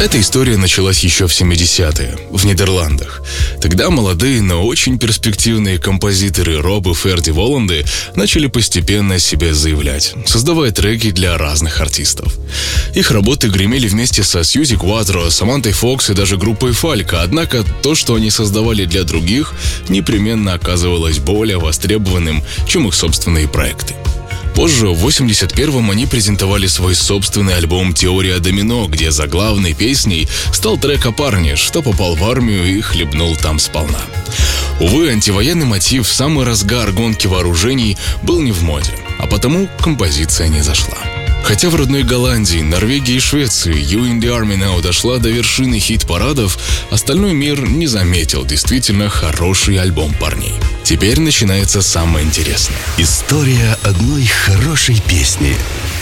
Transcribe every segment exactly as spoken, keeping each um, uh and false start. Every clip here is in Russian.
Эта история началась еще в семидесятые, в Нидерландах. Тогда молодые, но очень перспективные композиторы Роб и Ферди Воланды начали постепенно о себе заявлять, создавая треки для разных артистов. Их работы гремели вместе со Сьюзи Кватро, Самантой Фокс и даже группой Фалька, однако то, что они создавали для других, непременно оказывалось более востребованным, чем их собственные проекты. Позже, в восемьдесят первом, они презентовали свой собственный альбом «Теория домино», где заглавной песней стал трек о парне, что попал в армию и хлебнул там сполна. Увы, антивоенный мотив в самый разгар гонки вооружений был не в моде, а потому композиция не зашла. Хотя в родной Голландии, Норвегии и Швеции «You in the Army Now» дошла до вершины хит-парадов, остальной мир не заметил действительно хороший альбом парней. Теперь начинается самое интересное. История одной хорошей песни.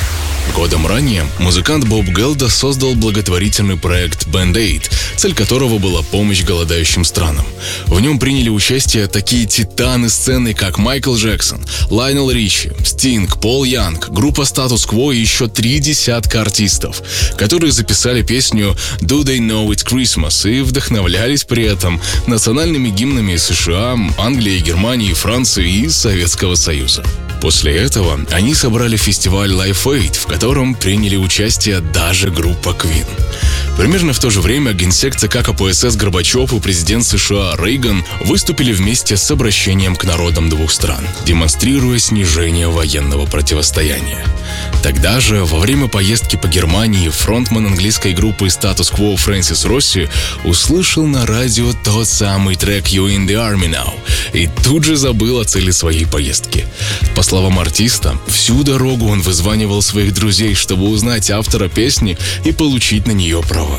Годом ранее музыкант Боб Гелда создал благотворительный проект Band Aid, цель которого была помощь голодающим странам. В нем приняли участие такие титаны сцены, как Майкл Джексон, Лайонел Ричи, Стинг, Пол Янг, группа Status Quo и еще три десятка артистов, которые записали песню «Do They Know It's Christmas» и вдохновлялись при этом национальными гимнами США, Англии, Германии, Франции и Советского Союза. После этого они собрали фестиваль Live Aid, в котором приняли участие даже группа Queen. Примерно в то же время генсек ЦК КПСС Горбачев и президент США Рейган выступили вместе с обращением к народам двух стран, демонстрируя снижение военного противостояния. Тогда же, во время поездки по Германии, фронтмен английской группы Status Quo Фрэнсис Росси услышал на радио тот самый трек «You in the Army Now» и тут же забыл о цели своей поездки. По словам артиста, всю дорогу он вызванивал своих друзей, чтобы узнать автора песни и получить на нее права.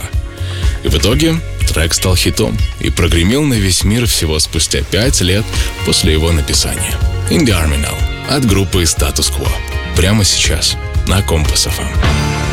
И в итоге трек стал хитом и прогремел на весь мир всего спустя пять лет после его написания. «In the Army Now» от группы Status Quo. Прямо сейчас на Компас эф эм.